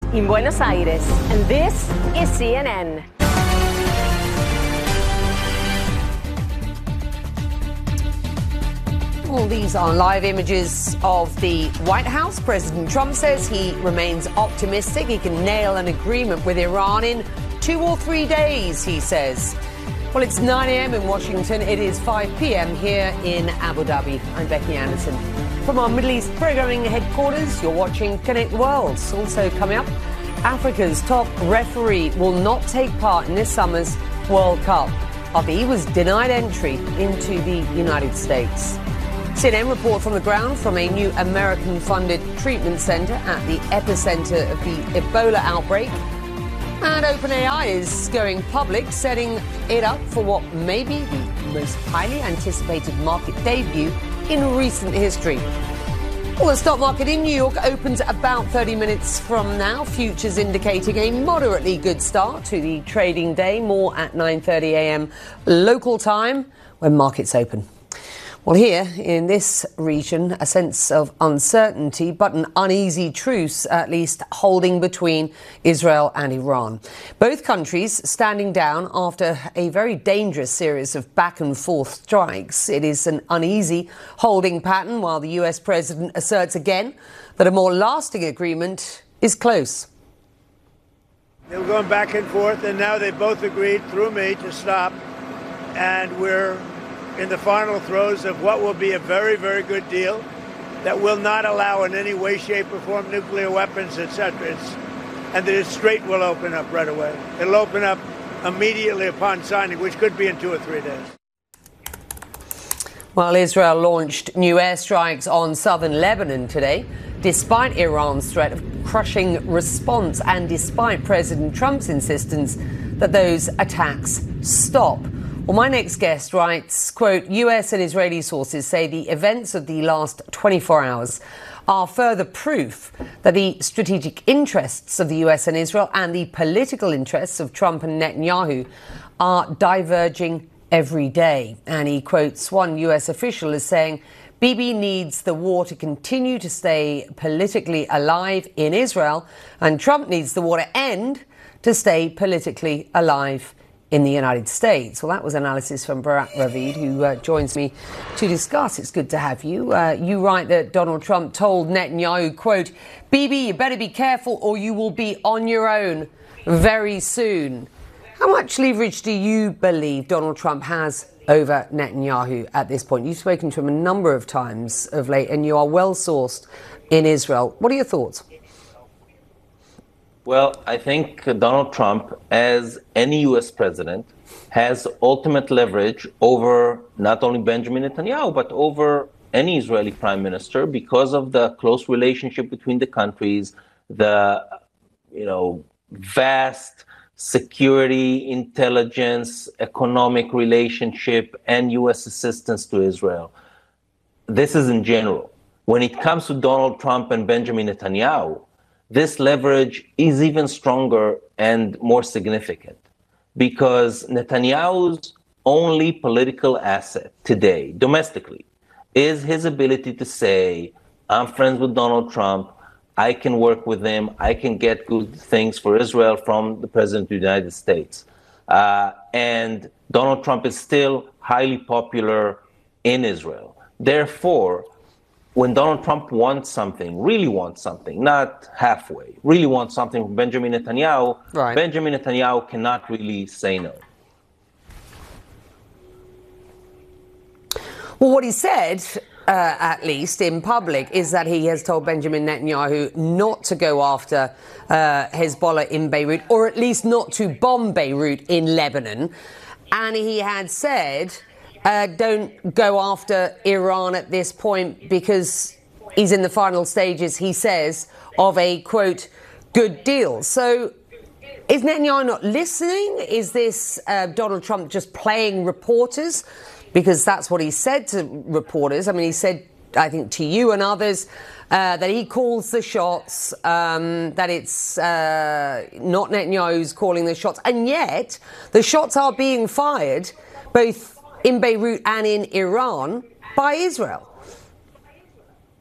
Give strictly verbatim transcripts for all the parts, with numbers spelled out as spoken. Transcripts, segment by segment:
in Buenos Aires, and this is C N N. Well, these are live images of the White House. President Trump says he remains optimistic he can nail an agreement with Iran in two or three days, he says. Well, it's nine a.m. in Washington. It is five p.m. here in Abu Dhabi. I'm Becky Anderson. From our Middle East programming headquarters, you're watching Connect Worlds. Also coming up, Africa's top referee will not take part in this summer's World Cup after he was denied entry into the United States. C N N reports on the ground from a new American-funded treatment center at the epicenter of the Ebola outbreak. And OpenAI is going public, setting it up for what may be the most highly anticipated market debut in recent history. Well, the stock market in New York opens about thirty minutes from now. Futures indicating a moderately good start to the trading day. More at nine thirty a.m. local time when markets open. Well, here in this region, a sense of uncertainty, but an uneasy truce, at least, holding between Israel and Iran. Both countries standing down after a very dangerous series of back and forth strikes. It is an uneasy holding pattern, while the U S president asserts again that a more lasting agreement is close. They were going back and forth, and now they both agreed through me to stop, and we're in the final throes of what will be a very, very good deal that will not allow in any way, shape, or form nuclear weapons, et cetera. It's, and the Strait will open up right away. It'll open up immediately upon signing, which could be in two or three days. Well, Israel launched new airstrikes on southern Lebanon today, despite Iran's threat of crushing response and despite President Trump's insistence that those attacks stop. Well, my next guest writes, quote, U S and Israeli sources say the events of the last twenty-four hours are further proof that the strategic interests of the U S and Israel and the political interests of Trump and Netanyahu are diverging every day. And he quotes one U S official as saying, Bibi needs the war to continue to stay politically alive in Israel, and Trump needs the war to end to stay politically alive in the United States. Well, that was analysis from Barak Ravid, who uh, joins me to discuss. It's good to have you. Uh, you write that Donald Trump told Netanyahu, quote, Bibi, you better be careful or you will be on your own very soon. How much leverage do you believe Donald Trump has over Netanyahu at this point? You've spoken to him a number of times of late, and you are well sourced in Israel. What are your thoughts? Well, I think Donald Trump, as any U S president, has ultimate leverage over not only Benjamin Netanyahu, but over any Israeli prime minister because of the close relationship between the countries, the, you know, vast security, intelligence, economic relationship, and U S assistance to Israel. This is in general. When it comes to Donald Trump and Benjamin Netanyahu, this leverage is even stronger and more significant because Netanyahu's only political asset today, domestically, is his ability to say, I'm friends with Donald Trump, I can work with him, I can get good things for Israel from the President of the United States. Uh, and Donald Trump is still highly popular in Israel. Therefore, when Donald Trump wants something, really wants something, not halfway, really wants something from Benjamin Netanyahu, right. Benjamin Netanyahu cannot really say no. Well, what he said, uh, at least in public, is that he has told Benjamin Netanyahu not to go after uh, Hezbollah in Beirut, or at least not to bomb Beirut in Lebanon. And he had said, Uh, don't go after Iran at this point because he's in the final stages, he says, of a, quote, good deal. So is Netanyahu not listening? Is this uh, Donald Trump just playing reporters? Because that's what he said to reporters. I mean, he said, I think, to you and others, uh, that he calls the shots, um, that it's uh, not Netanyahu who's calling the shots. And yet the shots are being fired both in Beirut and in Iran by Israel.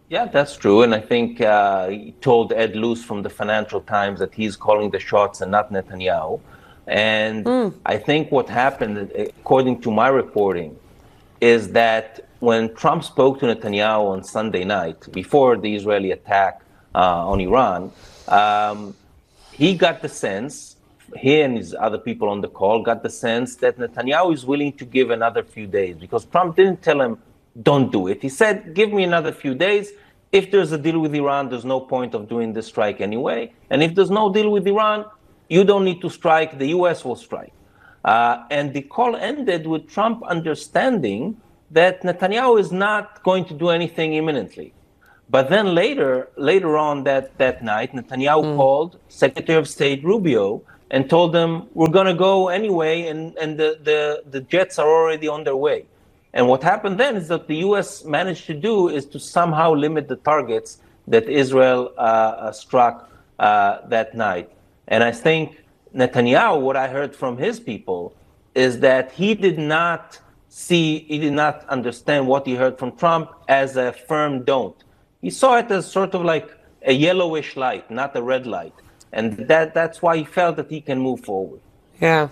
Yeah, that's true. And I think uh, he told Ed Luce from the Financial Times that he's calling the shots and not Netanyahu. And mm. I think what happened, according to my reporting, is that when Trump spoke to Netanyahu on Sunday night, before the Israeli attack uh, on Iran, um, he got the sense, he and his other people on the call got the sense that Netanyahu is willing to give another few days, because Trump didn't tell him, don't do it. He said, give me another few days. If there's a deal with Iran, there's no point of doing this strike anyway. And if there's no deal with Iran, you don't need to strike, the U S will strike. Uh, and the call ended with Trump understanding that Netanyahu is not going to do anything imminently. But then later, later on that, that night, Netanyahu mm. called Secretary of State Rubio and told them, we're going to go anyway, and, and the, the, the jets are already on their way. And what happened then is that the U S managed to do is to somehow limit the targets that Israel uh, struck uh, that night. And I think Netanyahu, what I heard from his people, is that he did not see, he did not understand what he heard from Trump as a firm don't. He saw it as sort of like a yellowish light, not a red light. And that, that's why he felt that he can move forward. Yeah.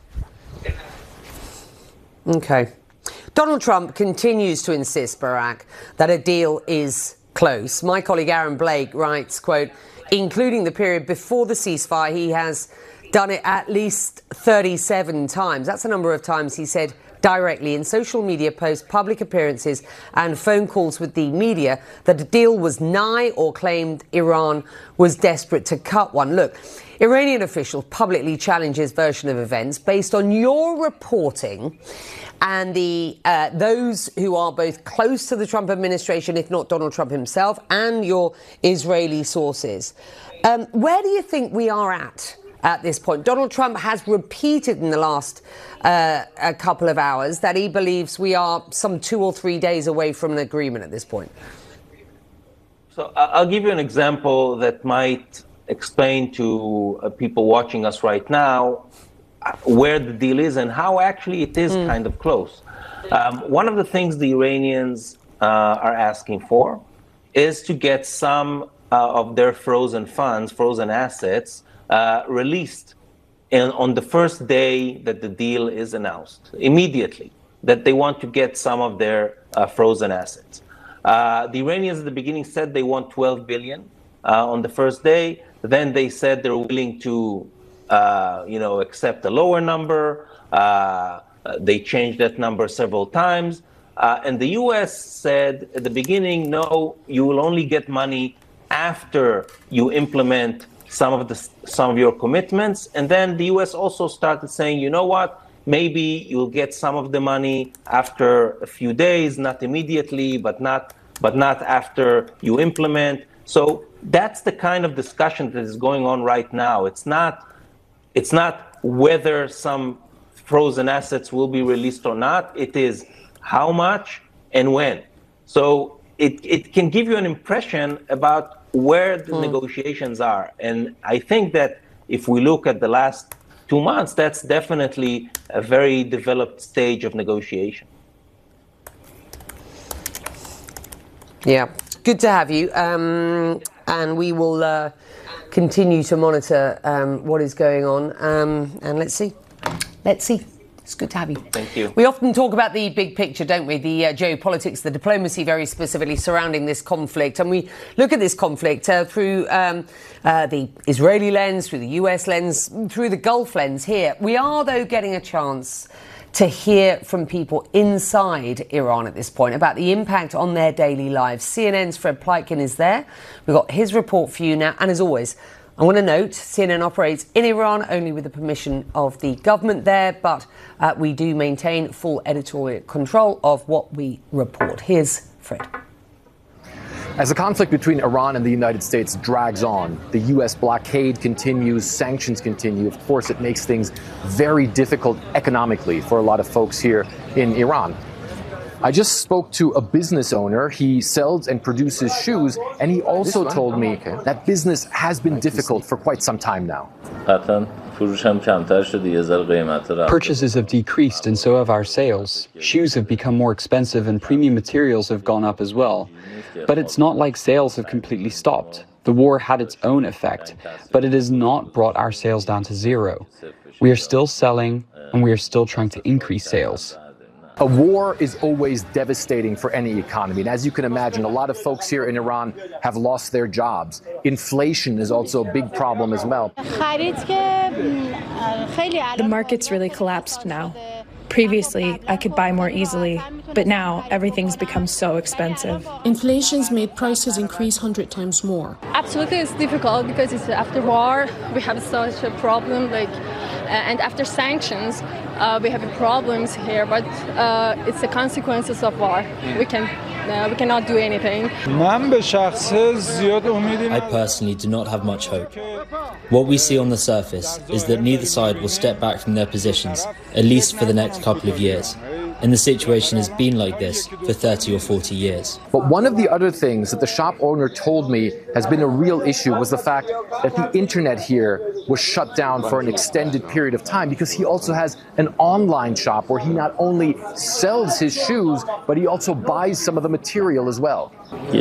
Okay. Donald Trump continues to insist, Barak, that a deal is close. My colleague Aaron Blake writes, quote, including the period before the ceasefire, he has done it at least thirty-seven times. That's the number of times he said directly in social media posts, public appearances and phone calls with the media that a deal was nigh, or claimed Iran was desperate to cut one. Look, Iranian officials publicly challenge his version of events. Based on your reporting and the uh, those who are both close to the Trump administration, if not Donald Trump himself, and your Israeli sources, um, where do you think we are at at this point? Donald Trump has repeated in the last uh, a couple of hours that he believes we are some two or three days away from an agreement at this point. So I'll give you an example that might explain to uh, people watching us right now where the deal is and how actually it is mm. kind of close. Um, one of the things the Iranians uh, are asking for is to get some uh, of their frozen funds, frozen assets, uh, released in, on the first day that the deal is announced, immediately, that they want to get some of their uh, frozen assets. Uh, the Iranians at the beginning said they want twelve billion uh, on the first day. Then they said they're willing to Uh, you know, accept a lower number. Uh, they changed that number several times. Uh, and the U S said at the beginning, no, you will only get money after you implement some of the some of your commitments. And then the U S also started saying, you know what, maybe you'll get some of the money after a few days, not immediately, but not but not after you implement. So that's the kind of discussion that is going on right now. It's not It's not whether some frozen assets will be released or not. It is how much and when. So it, it can give you an impression about where the mm. negotiations are. And I think that if we look at the last two months, that's definitely a very developed stage of negotiation. Yeah, good to have you. Um, and we will Uh continue to monitor um, what is going on, um, and let's see. Let's see. It's good to have you. Thank you. We often talk about the big picture, don't we? The uh, geopolitics, the diplomacy, very specifically surrounding this conflict, and we look at this conflict uh, through um, uh, the Israeli lens, through the U S lens, through the Gulf lens. Here we are, though, getting a chance to hear from people inside Iran at this point about the impact on their daily lives. C N N's Fred Pleitgen is there. We've got his report for you now. And as always, I want to note, C N N operates in Iran only with the permission of the government there, but uh, we do maintain full editorial control of what we report. Here's Fred. As the conflict between Iran and the United States drags on, the U S blockade continues, sanctions continue. Of course, it makes things very difficult economically for a lot of folks here in Iran. I just spoke to a business owner. He sells and produces shoes, and he also told me that business has been difficult for quite some time now. Purchases have decreased and so have our sales. Shoes have become more expensive and premium materials have gone up as well. But it's not like sales have completely stopped. The war had its own effect, but it has not brought our sales down to zero. We are still selling and we are still trying to increase sales. A war is always devastating for any economy. And as you can imagine, a lot of folks here in Iran have lost their jobs. Inflation is also a big problem as well. The market's really collapsed now. Previously, I could buy more easily, but now everything's become so expensive. Inflation's made prices increase one hundred times more. Absolutely, it's difficult because it's after war. We have such a problem, like, uh, and after sanctions, uh, we have problems here. But uh, it's the consequences of war. We can. Uh, we cannot do anything. I personally do not have much hope. What we see on the surface is that neither side will step back from their positions, at least for the next couple of years. And the situation has been like this for thirty or forty years. But one of the other things that the shop owner told me has been a real issue was the fact that the internet here was shut down for an extended period of time, because he also has an online shop where he not only sells his shoes, but he also buys some of the material as well.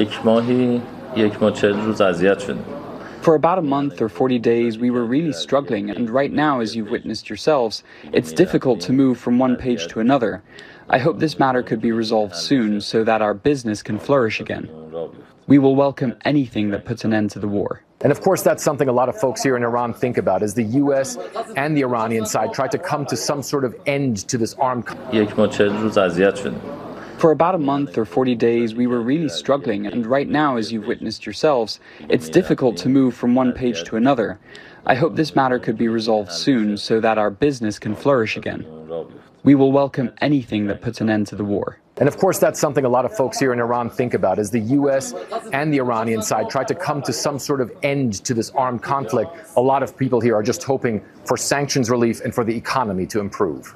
For about a month or forty days, we were really struggling, and right now, as you've witnessed yourselves, it's difficult to move from one page to another. I hope this matter could be resolved soon so that our business can flourish again. We will welcome anything that puts an end to the war. And of course, that's something a lot of folks here in Iran think about, as the U S and the Iranian side try to come to some sort of end to this armed conflict. For about a month or forty days, we were really struggling, and right now, as you've witnessed yourselves, it's difficult to move from one page to another. I hope this matter could be resolved soon so that our business can flourish again. We will welcome anything that puts an end to the war. And of course, that's something a lot of folks here in Iran think about, as the U S and the Iranian side try to come to some sort of end to this armed conflict. A lot of people here are just hoping for sanctions relief and for the economy to improve.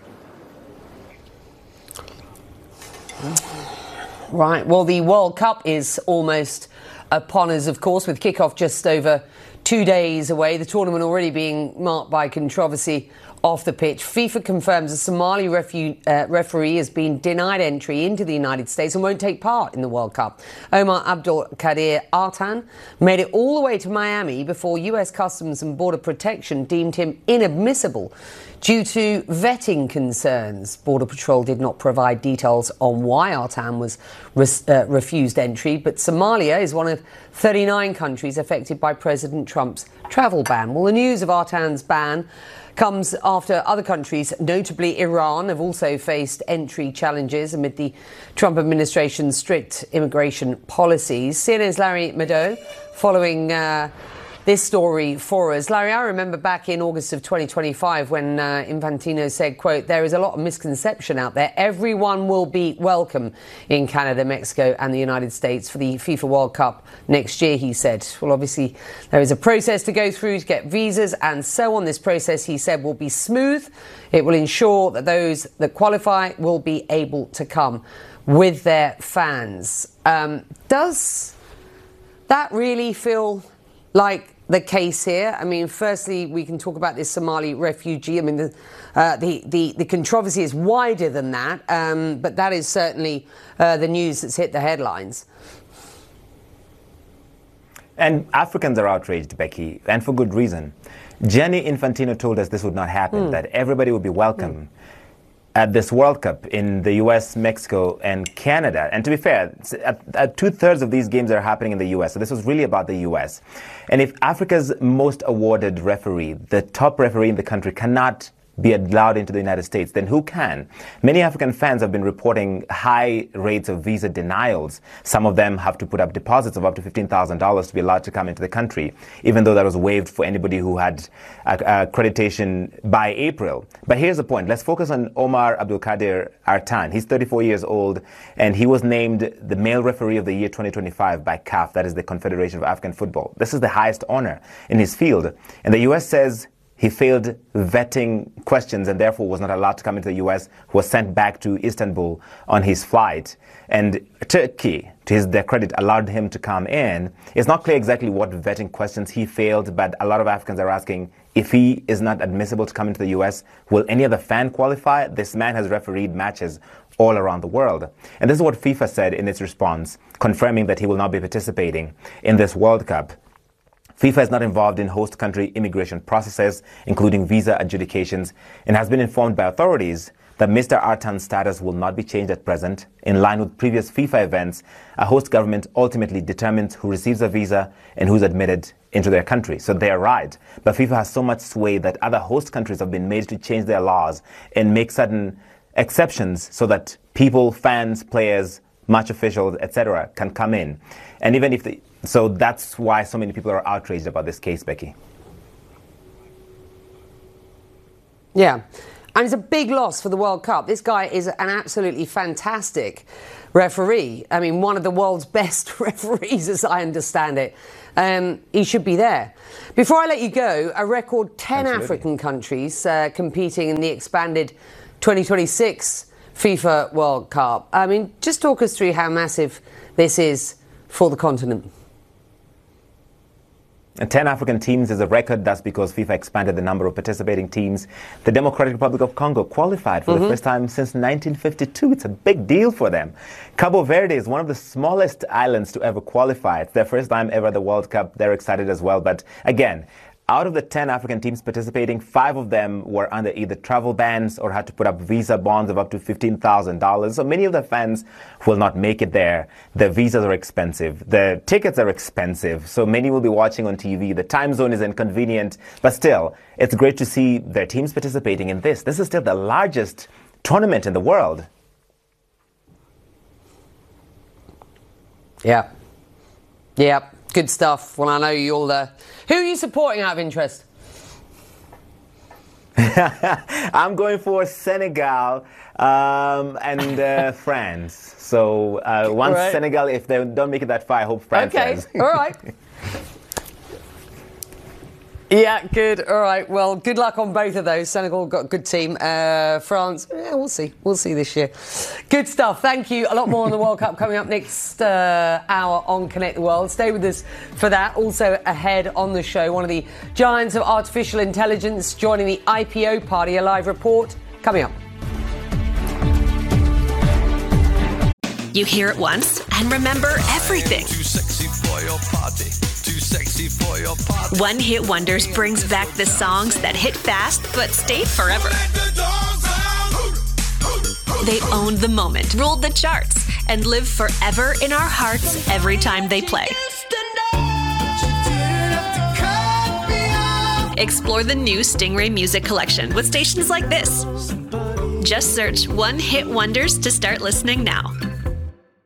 Right, well, the World Cup is almost upon us, of course, with kickoff just over two days away. The tournament already being marked by controversy off the pitch. FIFA confirms a Somali refu- uh, referee has been denied entry into the United States and won't take part in the World Cup. Omar Abdulkadir Artan made it all the way to Miami before U S Customs and Border Protection deemed him inadmissible due to vetting concerns. Border Patrol did not provide details on why Artan was res- uh, refused entry, but Somalia is one of thirty-nine countries affected by President Trump's travel ban. Well, the news of Artan's ban comes after other countries, notably Iran, have also faced entry challenges amid the Trump administration's strict immigration policies. C N N's Larry Madow following uh, this story for us. Larry, I remember back in August of twenty twenty-five when uh, Infantino said, quote, "There is a lot of misconception out there. Everyone will be welcome in Canada, Mexico and the United States for the FIFA World Cup next year," he said. Well, obviously, there is a process to go through to get visas and so on. This process, he said, will be smooth. It will ensure that those that qualify will be able to come with their fans. Um, does that really feel like the case here? I mean, firstly, we can talk about this Somali refugee. I mean, the uh, the, the, the controversy is wider than that, um, but that is certainly uh, the news that's hit the headlines. And Africans are outraged, Becky, and for good reason. Gianni Infantino told us this would not happen, mm. that everybody would be welcome mm. at this World Cup in the U S, Mexico, and Canada. And to be fair, at, at two-thirds of these games are happening in the U S, so this was really about the U S. And if Africa's most awarded referee, the top referee in the country, cannot be allowed into the United States, then who can? Many African fans have been reporting high rates of visa denials. Some of them have to put up deposits of up to fifteen thousand dollars to be allowed to come into the country, even though that was waived for anybody who had accreditation by April. But here's the point. Let's focus on Omar Abdulkadir Artan. He's thirty-four years old, and he was named the Male Referee of the Year twenty twenty-five by C A F, that is the Confederation of African Football. This is the highest honor in his field. And the U S says he failed vetting questions and therefore was not allowed to come into the U S, was sent back to Istanbul on his flight. And Turkey, to his their credit, allowed him to come in. It's not clear exactly what vetting questions he failed, but a lot of Africans are asking, if he is not admissible to come into the U S, will any other fan qualify? This man has refereed matches all around the world. And this is what FIFA said in its response, confirming that he will not be participating in this World Cup. FIFA is not involved in host country immigration processes, including visa adjudications, and has been informed by authorities that Mister Artan's status will not be changed at present. In line with previous FIFA events, a host government ultimately determines who receives a visa and who's admitted into their country. So they are right. But FIFA has so much sway that other host countries have been made to change their laws and make certain exceptions so that people, fans, players, match officials, et cetera, can come in. And even if they, so that's why so many people are outraged about this case, Becky. Yeah. And it's a big loss for the World Cup. This guy is an absolutely fantastic referee. I mean, one of the world's best referees, as I understand it. Um, he should be there. Before I let you go, a record ten Absolutely. African countries uh, competing in the expanded twenty twenty-six FIFA World Cup. I mean, just talk us through how massive this is for the continent. And ten African teams is a record. That's because FIFA expanded the number of participating teams. The Democratic Republic of Congo qualified for mm-hmm. the first time since nineteen fifty-two. It's a big deal for them. Cabo Verde is one of the smallest islands to ever qualify. It's their first time ever at the World Cup. They're excited as well. But again, out of the ten African teams participating, five of them were under either travel bans or had to put up visa bonds of up to fifteen thousand dollars. So many of the fans will not make it there. The visas are expensive. The tickets are expensive. So many will be watching on T V. The time zone is inconvenient. But still, it's great to see their teams participating in this. This is still the largest tournament in the world. Yeah. Yeah. Good stuff. Well, I know you'll... Uh, who are you supporting out of interest? I'm going for Senegal um, and uh, France. So uh, once right. Senegal, if they don't make it that far, I hope France Okay, does. all right. Yeah, good. All right. Well, good luck on both of those. Senegal got a good team. Uh, France, yeah, we'll see. We'll see this year. Good stuff. Thank you. A lot more on the World Cup coming up next uh, hour on Connect the World. Stay with us for that. Also ahead on the show, one of the giants of artificial intelligence joining the I P O party. A live report coming up. You hear it once and remember everything. Too sexy for your party. Too sexy for your party. One Hit Wonders brings back the songs that hit fast but stayed forever. They owned the moment, ruled the charts, and live forever in our hearts every time they play. Explore the new Stingray Music Collection with stations like this. Just search One Hit Wonders to start listening now.